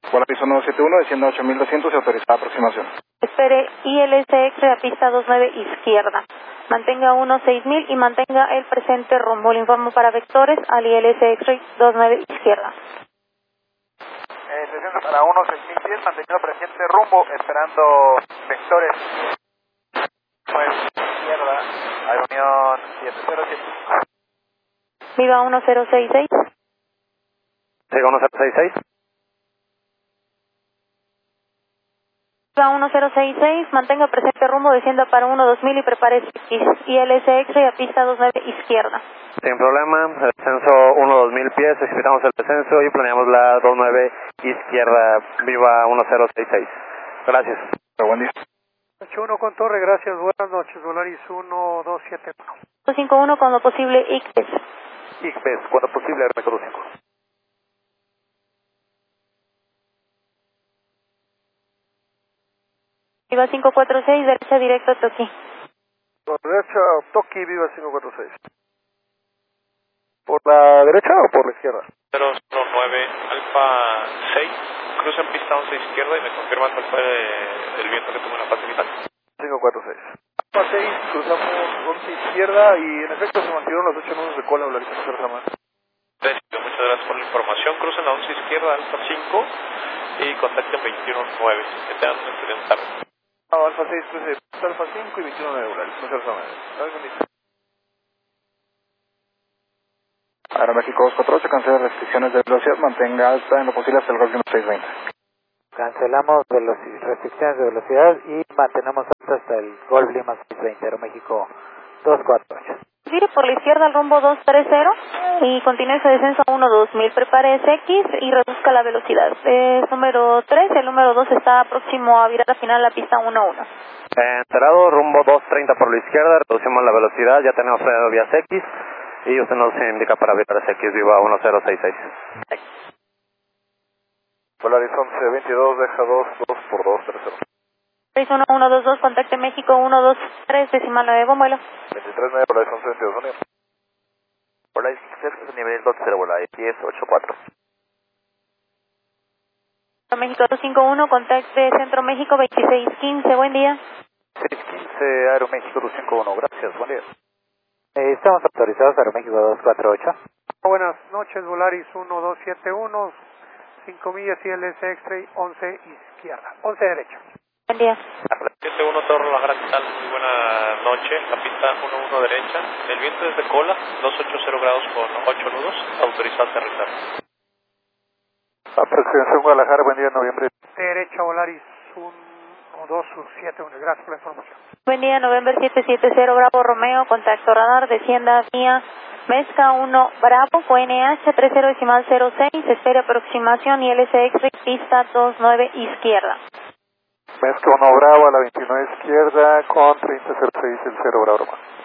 Polaris 171, descienda a 8200 y autorizada aproximación. Espere ILSX a pista 29 izquierda. Mantenga 16000 y mantenga el presente rumbo. Le informo para vectores al ILSX 29 izquierda. Desciende para 16000 pies, manteniendo presente rumbo, esperando vectores. Pues izquierda, Aeronión 707. Viva 1066. Siga 1066. Viva 1066, mantenga presente rumbo, descienda para 12000 y prepare ILSX a pista 29 izquierda. Sin problema, el descenso 1-2000 pies, explicamos el descenso y planeamos la 29 izquierda, viva 1066. Gracias. Buen día. 81 con torre, gracias, buenas noches, Volaris 1271. 251 con lo posible ICPES. ICPES, cuando posible, Aeroméxico 25. Viva 546, derecha directo Toki. Por derecha, Toki, viva 546. ¿Por la derecha o por la izquierda? 009 Alfa 6, cruza en pista 11 izquierda y me confirman cuál fue el viento que tuvo en la fase final. 546. Alfa 6, cruzamos 11 izquierda y en efecto se mantuvieron los 8 nudos de cola, Volaris 1 más. Muchas gracias por la información. Crucen la 11 izquierda, Alfa 5 y contacten 21-9. Que tengan un excelente tarde. Alfa 6, cruce Alfa 5 y 21-9, Volaris 1 Aeroméxico 248, cancela restricciones de velocidad, mantenga alta en lo posible hasta el Golf 1620. Cancelamos restricciones de velocidad y mantenemos alta hasta el Golf Lima 620, Aeroméxico 248. Gire por la izquierda al rumbo 230 y continúe su descenso a 12000. Prepare SX y reduzca la velocidad. Es número 3, el número 2 está próximo a virar a final la pista 11. Enterado, rumbo 230 por la izquierda, reducimos la velocidad, ya tenemos frenado vías X y usted nos indica para virar X, viva 1066. Volaris 1122, deja 2 por 2, 30. 61122, contacte México 123, decimal 9, buen vuelo. 23-9, Volaris 1122, Unión. Volaris 16, nivel 20, Volaris 1084. México 251, contacte Centro México 2615, buen día. 615, Aeroméxico 251, gracias, buen día. Estamos autorizados, Aeroméxico 248. Buenas noches, Volaris 1271, 5 millas y LS X-Ray 11 izquierda, 11 derecha. Buen día. 71 Torre La Gran Tal, muy buena noche, la pista 11 derecha, el viento es de cola, 280 grados con 8 nudos, autorizado a aterrizar. Aproximación Guadalajara, buen día, noviembre. Derecha, Volaris 1271, gracias por la información. Buen día, November 770, Bravo Romeo, contacto radar, descienda vía Mezca 1 Bravo, QNH 30.06, espere aproximación y LSX pista 29 izquierda. Mezca 1 Bravo a la 29 izquierda con 30.06 el 0 Bravo Romeo.